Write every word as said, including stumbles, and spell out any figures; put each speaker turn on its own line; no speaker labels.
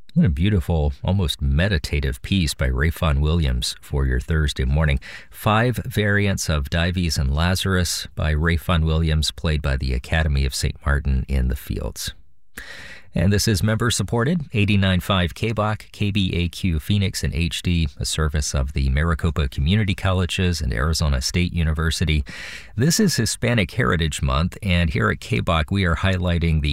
What a beautiful, almost meditative piece by Rayfon Williams for your Thursday morning. Five variants of Dives and Lazarus by Rayfon Williams, played by the Academy of Saint Martin in the Fields. And this is member-supported, eighty-nine point five K B O C, K B A Q Phoenix in H D, a service of the Maricopa Community Colleges and Arizona State University. This is Hispanic Heritage Month, and here at K B O C we are highlighting the